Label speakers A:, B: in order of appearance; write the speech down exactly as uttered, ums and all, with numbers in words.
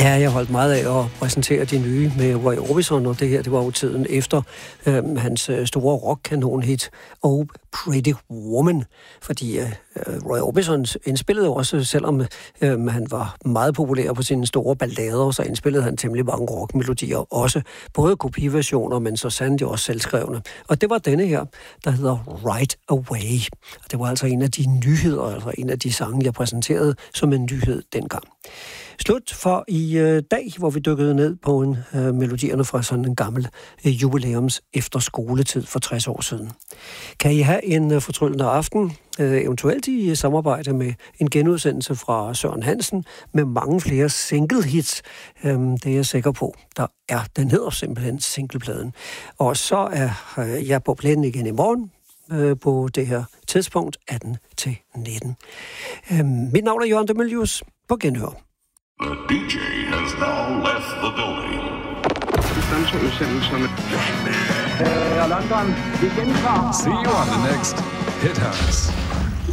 A: Ja, jeg holdt meget af at præsentere de nye med Roy Orbison, og det her, det var jo tiden efter øh, hans store rock-kanon-hit Oh Pretty Woman, fordi øh, Roy Orbison indspillede også, selvom øh, han var meget populær på sine store ballader, så indspillede han temmelig mange rockmelodier, også både kopiversioner, men så sandelig også selvskrevne. Og det var denne her, der hedder Right Away. Og det var altså en af de nyheder, altså en af de sange, jeg præsenterede som en nyhed dengang. Slut for i øh, dag, hvor vi dykkede ned på en, øh, melodierne fra sådan en gammel øh, jubilæums efterskoletid for tres år siden. Kan I have en øh, fortryllende aften, øh, eventuelt i samarbejde med en genudsendelse fra Søren Hansen med mange flere single hits. Øh, det er jeg sikker på. Der er, den hedder simpelthen singlepladen. Og så er øh, jeg på plænen igen i morgen øh, på det her tidspunkt atten til nitten. Øh, mit navn er Jørgen de Mylius. På genhør.
B: The D J has now left the building.
C: Uh, London, igen fra.
D: See you on the next Hit House.